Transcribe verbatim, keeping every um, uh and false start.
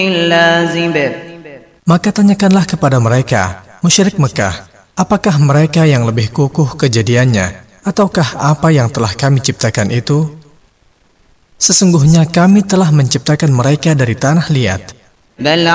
لازب. Maka tanyakanlah kepada mereka, musyrik Mekah, apakah mereka yang lebih kukuh kejadiannya, ataukah apa yang telah kami ciptakan itu? Sesungguhnya kami telah menciptakan mereka dari tanah liat. بل